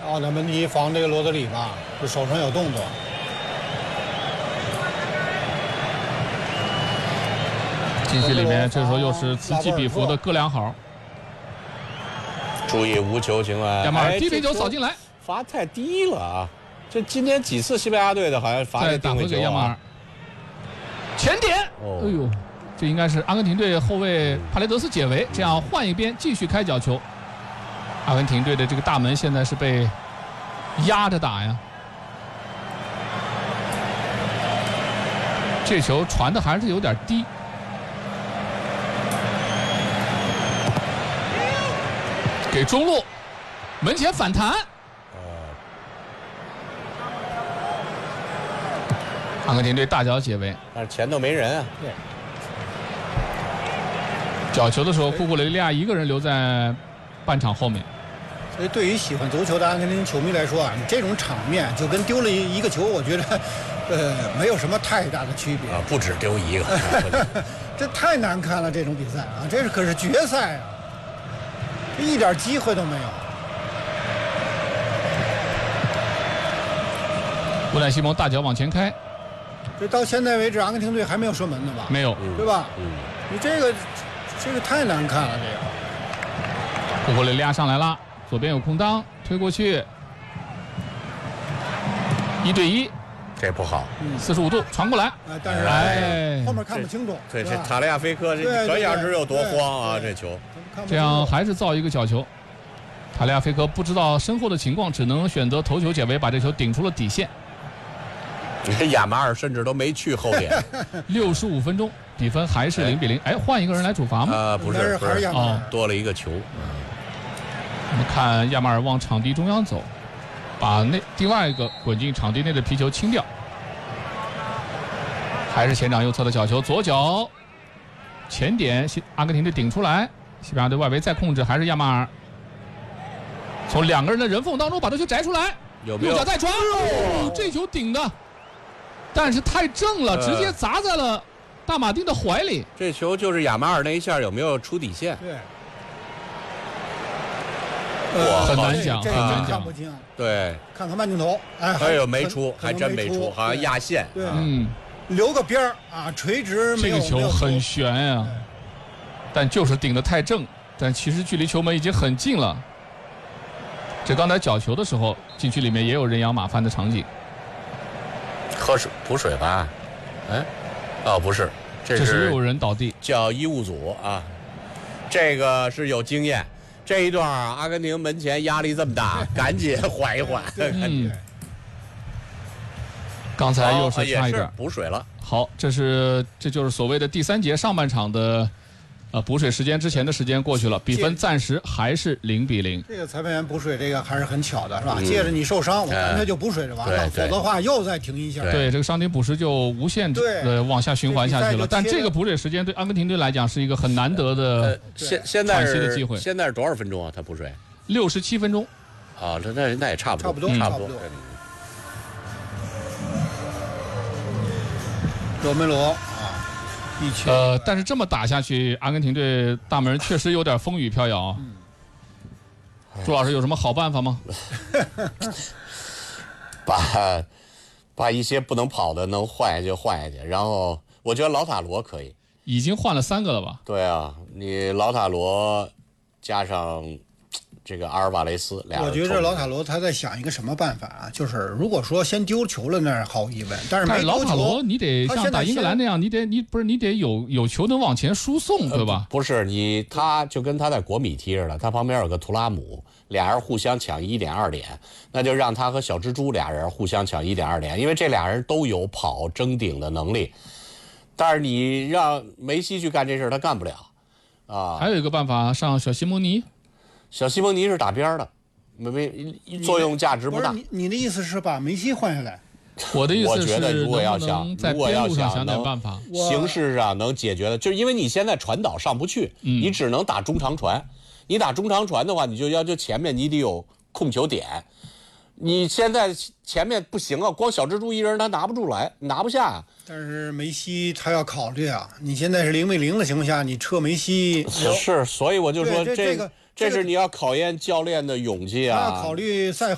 奥特门迪防这个罗德里吧，这手上有动作。 禁区里面，这时候又是此起彼伏的哥俩好。 注意无球情况。 亚马尔低平球扫进来， 罚太低了啊！这今天几次西班牙队的好像罚的定位球啊。 前点，哎呦，这应该是阿根廷队后卫帕雷德斯解围，这样换一边继续开角球。阿根廷队的这个大门现在是被压着打呀。这球传的还是有点低。给中路，门前反弹。阿根廷队大脚解围， 但是前头没人啊。对。 角球的时候，库库雷利亚一个人留在半场后面。 所以，对于喜欢足球的阿根廷球迷来说啊，你这种场面就跟丢了一个球，我觉得，没有什么太大的区别啊。不止丢一个， 这太难看了，这种比赛啊，这可是决赛啊。一点机会都没有。 乌奈西蒙大脚往前开， 这到现在为止，阿根廷队还没有射门呢吧？ 没有， 对吧？你这个太难看了，这个。 库库雷利亚上来了，左边有空当，推过去，1对1， 这不好 ，45度传过来， 但是后面看不清楚。 对，这塔利亚菲科这可想而知有多慌啊！这球。 这样还是造一个角球，塔利亚菲科不知道身后的情况，只能选择头球解围，把这球顶出了底线。 这亚马尔甚至都没去后点。 65分钟，比分还是0比0。哎，换一个人来主罚吗？ 不是，多了一个球。 我们看亚马尔往场地中央走，把另外一个滚进场地内的皮球清掉。还是前掌右侧的角球，左脚前点，阿根廷队顶出来。西班牙队外围再控制，还是亚马尔从两个人的人缝当中把这球摘出来， 有没有？ 右脚再传，这球顶的，但是太正了，直接砸在了大马丁的怀里。 这球就是亚马尔那一下有没有出底线？ 对， 很难讲，很难讲。 对， 看看慢镜头， 哎呦，没出，还真没出，好像压线。 对，留个边儿啊，垂直没有。 这个球很悬呀。但就是顶得太正，但其实距离球门已经很近了。这刚才角球的时候，禁区里面也有人仰马翻的场景。 喝水补水吧？哎，不是， 这是又有人倒地， 叫医务组啊。这个是有经验。这一段阿根廷门前压力这么大，赶紧缓一缓。 刚才又是差一点补水了。 好，这就是所谓的第3节上半场的。补水时间之前的时间过去了，比分暂时还是0比0。 这个裁判员补水，这个还是很巧的，是吧？借着你受伤，我干脆就补水就完了，否则的话又再停一下。 对，这个伤停补时就无限往下循环下去了。但这个补水时间对阿根廷队来讲是一个很难得的喘息的机会。 现在是多少分钟啊？他补水 67分钟。 啊，那也差不多， 差不多。罗梅罗。 但是这么打下去，阿根廷队大门确实有点风雨飘摇。朱老师有什么好办法吗？ 把一些不能跑的能换下去换下去，然后我觉得老塔罗可以。 已经换了3个了吧？ 对啊，你老塔罗加上这个阿尔瓦雷斯俩人。 我觉得老塔罗他在想一个什么办法啊？就是如果说先丢球了，那毫无疑问。但是老塔罗你得像打英格兰那样，你得有球能往前输送，对吧？ 不是他就跟他在国米踢似的，他旁边有个图拉姆，俩人互相抢1点2点，那就让他和小蜘蛛俩人互相抢1点2点，因为这俩人都有跑争顶的能力。但是你让梅西去干这事他干不了啊。 还有一个办法，上小西蒙尼。 小西蒙尼是打边的，没作用价值不大。 你的意思是把梅西换下来？ 我的意思是， 我觉得如果要想点办法， 形式上能解决的，就是因为你现在传导上不去，你只能打中长传。你打中长传的话，你就前面你得有控球点。你现在前面不行啊，光小蜘蛛一人他拿不下啊。 但是梅西他要考虑啊，你现在是0比0的情况下，你撤梅西是，所以我就说这是你要考验教练的勇气啊。 他要考虑赛后